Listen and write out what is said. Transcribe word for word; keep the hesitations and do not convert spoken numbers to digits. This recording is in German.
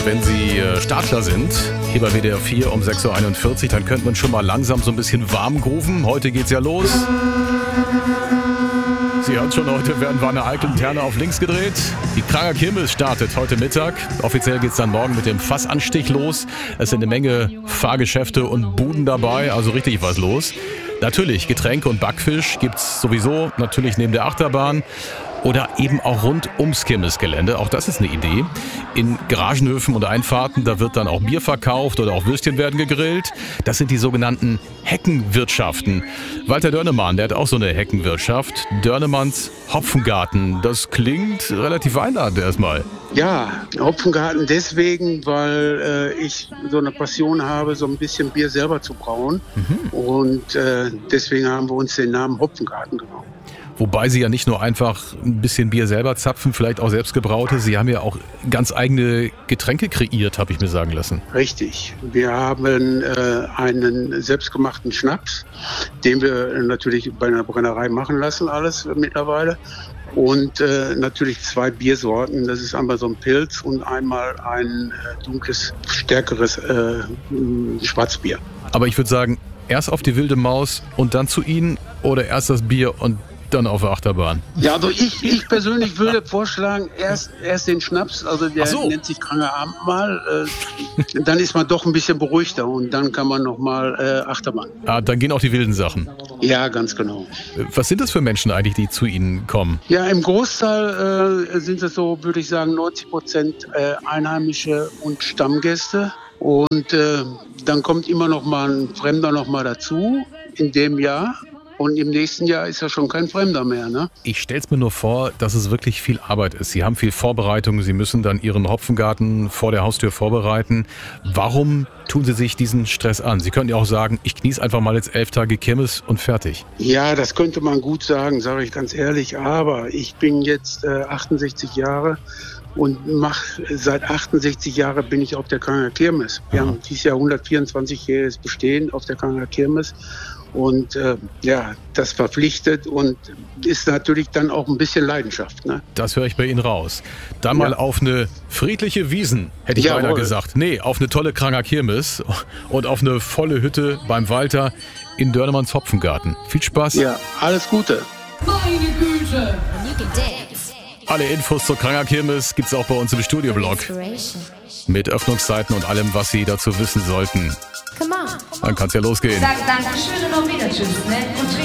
wenn Sie äh, Startklar sind, hier bei W D R vier um sechs Uhr einundvierzig, dann könnte man schon mal langsam so ein bisschen warm grooven. Heute geht's ja los. Sie hören schon, heute werden Wanne Eickel und Herne auf links gedreht. Die Kranger Kirmes startet heute Mittag. Offiziell geht's dann morgen mit dem Fassanstich los. Es sind eine Menge Fahrgeschäfte und Buden dabei, also richtig was los. Natürlich, Getränke und Backfisch gibt's sowieso, natürlich neben der Achterbahn. Oder eben auch rund ums Kirmesgelände. Auch das ist eine Idee. In Garagenhöfen und Einfahrten, da wird dann auch Bier verkauft oder auch Würstchen werden gegrillt. Das sind die sogenannten Heckenwirtschaften. Walter Dörnemann, der hat auch so eine Heckenwirtschaft. Dörnemanns Hopfengarten. Das klingt relativ einladend erstmal. Ja, Hopfengarten deswegen, weil äh, ich so eine Passion habe, so ein bisschen Bier selber zu brauen. Mhm. Und äh, deswegen haben wir uns den Namen Hopfengarten genommen. Wobei Sie ja nicht nur einfach ein bisschen Bier selber zapfen, vielleicht auch selbst gebraute. Sie haben ja auch ganz eigene Getränke kreiert, habe ich mir sagen lassen. Richtig. Wir haben äh, einen selbstgemachten Schnaps, den wir natürlich bei einer Brennerei machen lassen, alles mittlerweile. Und äh, natürlich zwei Biersorten. Das ist einmal so ein Pilz und einmal ein äh, dunkles, stärkeres äh, Schwarzbier. Aber ich würde sagen, erst auf die wilde Maus und dann zu Ihnen oder erst das Bier und dann auf der Achterbahn? Ja, also ich, ich persönlich würde vorschlagen, erst, erst den Schnaps, also der so. nennt sich Kranger Abendmahl, äh, dann ist man doch ein bisschen beruhigter und dann kann man nochmal äh, Achterbahn. Ah, dann gehen auch die wilden Sachen. Ja, ganz genau. Was sind das für Menschen eigentlich, die zu Ihnen kommen? Ja, im Großteil äh, sind es so, würde ich sagen, neunzig Prozent äh, Einheimische und Stammgäste. Und äh, dann kommt immer noch mal ein Fremder noch mal dazu in dem Jahr. Und im nächsten Jahr ist ja schon kein Fremder mehr, ne? Ich stell's mir nur vor, dass es wirklich viel Arbeit ist. Sie haben viel Vorbereitung, Sie müssen dann Ihren Hopfengarten vor der Haustür vorbereiten. Warum tun Sie sich diesen Stress an? Sie könnten ja auch sagen, ich genieße einfach mal jetzt elf Tage Kirmes und fertig. Ja, das könnte man gut sagen, sage ich ganz ehrlich. Aber ich bin jetzt äh, achtundsechzig Jahre und mach, seit achtundsechzig Jahren bin ich auf der Kranger Kirmes. Wir Aha. haben dieses Jahr hundertvierundzwanzigjähriges Bestehen auf der Kranger Kirmes. Und äh, ja, das verpflichtet und ist natürlich dann auch ein bisschen Leidenschaft. Ne? Das höre ich bei Ihnen raus. Dann mal ja. auf eine friedliche Wiesn, hätte ich Jawohl. beinahe gesagt. Nee, auf eine tolle Kranger Kirmes und auf eine volle Hütte beim Walter in Dörnemanns Hopfengarten. Viel Spaß. Ja, alles Gute. Meine Güte. Alle Infos zur Kranger Kirmes gibt's auch bei uns im Studioblog. Mit Öffnungszeiten und allem, was Sie dazu wissen sollten. Dann kann's ja losgehen. Sag Dankeschön und auf Wiedersehen.